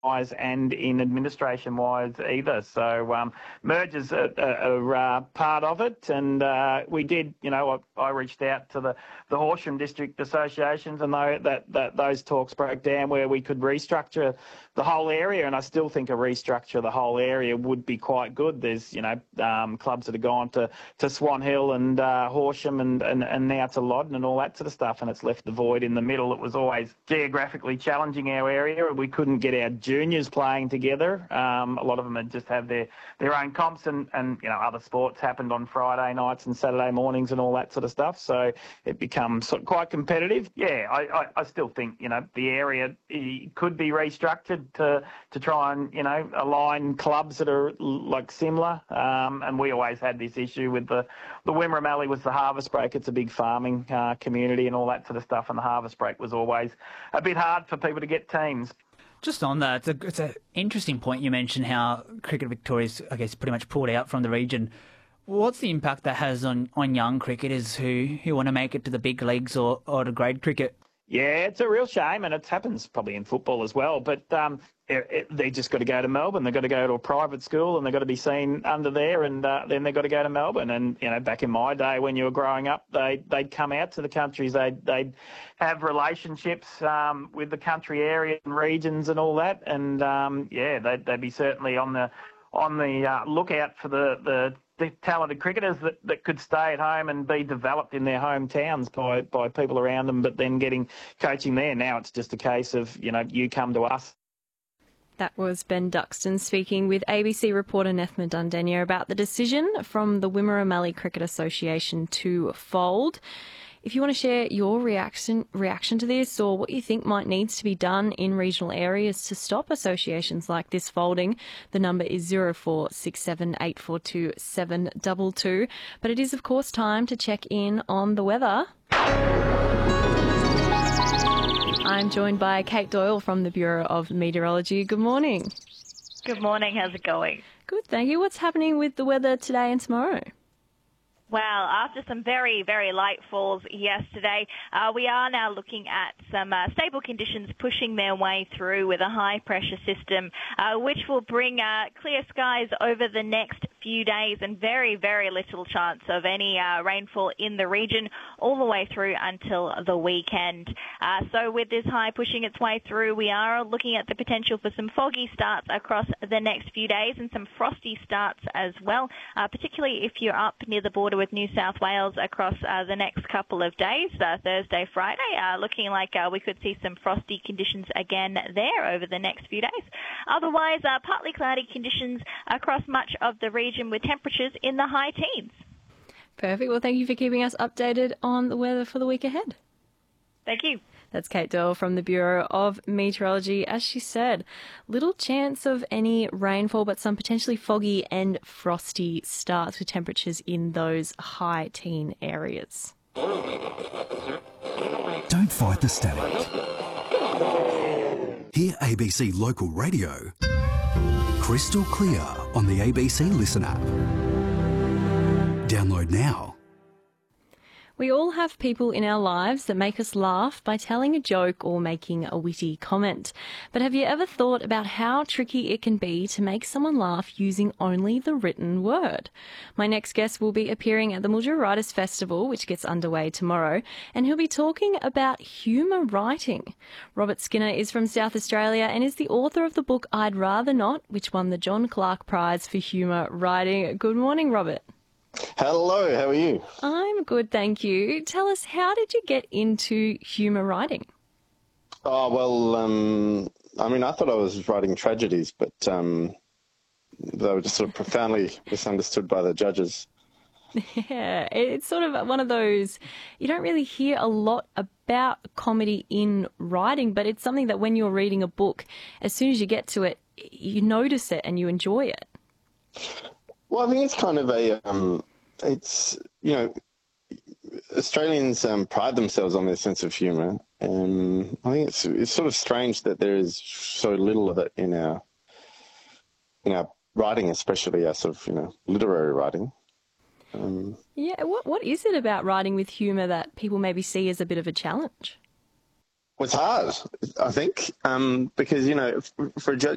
wise and in administration wise either. So mergers are part of it, and we did. I reached out to the Horsham District Associations, and those talks broke down where we could restructure the whole area, and I still think a restructure of the whole area would be quite good. There's clubs that have gone to Swan Hill and Horsham and now to Loddon and all that sort of stuff, and it's left the void in the middle. It was always geographically challenging, our area. We couldn't get our juniors playing together. A lot of them had just have their own comps, and other sports happened on Friday nights and Saturday mornings and all that sort of stuff. So it becomes quite competitive. Yeah, I still think the area could be restructured to try and align clubs that are similar. And we always had this issue with the Wimmera Mallee was the harvest break. It's a big farming community and all that sort of stuff, and the harvest break was always a bit hard for people to get teams. Just on that, it's an interesting point you mentioned how Cricket Victoria's, I guess, pretty much pulled out from the region. What's the impact that has on young cricketers who want to make it to the big leagues or to grade cricket? Yeah, it's a real shame, and it happens probably in football as well. But they just got to go to Melbourne. They've got to go to a private school, and they've got to be seen under there, and then they've got to go to Melbourne. And back in my day when you were growing up, they'd come out to the countries. They'd have relationships with the country area and regions and all that. And they'd be certainly on the lookout for the talented cricketers that could stay at home and be developed in their hometowns by people around them, but then getting coaching there. Now it's just a case of, you come to us. That was Ben Duxton speaking with ABC reporter Nethma Dundenia about the decision from the Wimmera Mallee Cricket Association to fold. If you want to share your reaction to this, or what you think might needs to be done in regional areas to stop associations like this folding, the number is 0467 722. But it is, of course, time to check in on the weather. I'm joined by Kate Doyle from the Bureau of Meteorology. Good morning. Good morning. How's it going? Good, thank you. What's happening with the weather today and tomorrow? Well, after some very, very light falls yesterday, we are now looking at some stable conditions pushing their way through with a high-pressure system, which will bring clear skies over the next few days and very, very little chance of any rainfall in the region all the way through until the weekend. So with this high pushing its way through, we are looking at the potential for some foggy starts across the next few days and some frosty starts as well, particularly if you're up near the border with New South Wales across the next couple of days, Thursday, Friday, looking like we could see some frosty conditions again there over the next few days. Otherwise, partly cloudy conditions across much of the region with temperatures in the high teens. Perfect. Well, thank you for keeping us updated on the weather for the week ahead. Thank you. That's Kate Doyle from the Bureau of Meteorology. As she said, little chance of any rainfall, but some potentially foggy and frosty starts with temperatures in those high teen areas. Don't fight the static. Hear ABC Local Radio crystal clear on the ABC Listen app. Download now. We all have people in our lives that make us laugh by telling a joke or making a witty comment. But have you ever thought about how tricky it can be to make someone laugh using only the written word? My next guest will be appearing at the Mildura Writers Festival, which gets underway tomorrow, and he'll be talking about humour writing. Robert Skinner is from South Australia and is the author of the book I'd Rather Not, which won the John Clarke Prize for Humour Writing. Good morning, Robert. Hello, how are you? I'm good, thank you. Tell us, how did you get into humour writing? Oh, well, I thought I was writing tragedies, but they were just sort of profoundly misunderstood by the judges. Yeah, it's sort of one of those, you don't really hear a lot about comedy in writing, but it's something that when you're reading a book, as soon as you get to it, you notice it and you enjoy it. Well, I think it's kind of Australians pride themselves on their sense of humour, and I think it's sort of strange that there is so little of it in our writing, especially our sort of literary writing. What is it about writing with humour that people maybe see as a bit of a challenge? Well, it's hard, I think, because for a